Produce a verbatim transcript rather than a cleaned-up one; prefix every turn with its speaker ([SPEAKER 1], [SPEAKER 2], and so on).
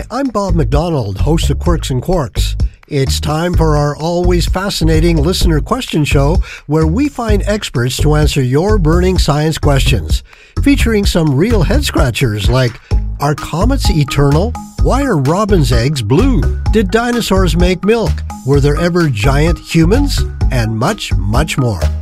[SPEAKER 1] I'm Bob McDonald, host of Quirks and Quarks. It's time for our always fascinating listener question show where we find experts to answer your burning science questions, featuring some real head-scratchers like, are comets eternal? Why are robin's eggs blue? Did dinosaurs make milk? Were there ever giant humans? And much, much more.